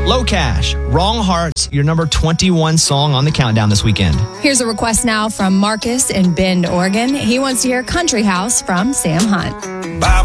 Low Cash, Wrong Hearts, your number 21 song on the countdown this weekend. Here's a request now from Marcus in Bend, Oregon. He wants to hear Country House from Sam Hunt. Bible